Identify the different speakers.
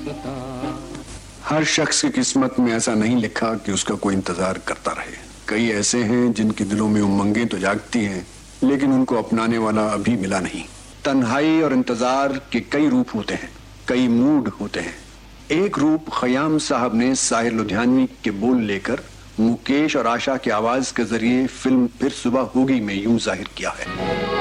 Speaker 1: हर शख्स की किस्मत में ऐसा नहीं लिखा कि उसका कोई इंतजार करता रहे। कई ऐसे हैं जिनके दिलों में उमंगें तो जागती हैं, लेकिन उनको अपनाने वाला अभी मिला नहीं। तन्हाई और इंतजार के कई रूप होते हैं, कई मूड होते हैं। एक रूप खयाम साहब ने साहिर लुधियानवी के बोल लेकर मुकेश और आशा की आवाज के जरिए फिल्म फिर सुबह होगी में यूं जाहिर किया है।